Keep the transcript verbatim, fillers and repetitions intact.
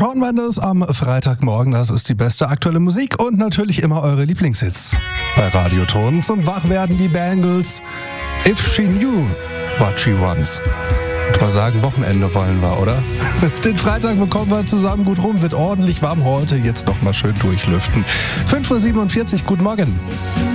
Shawn Mendes am Freitagmorgen, das ist die beste aktuelle Musik und natürlich immer eure Lieblingshits. Bei Radioton zum Wachwerden die Bangles. If She Knew What She Wants. Ich mal sagen, Wochenende wollen wir, oder? Den Freitag bekommen wir zusammen gut rum, wird ordentlich warm heute, jetzt noch mal schön durchlüften. fünf Uhr siebenundvierzig, guten Morgen.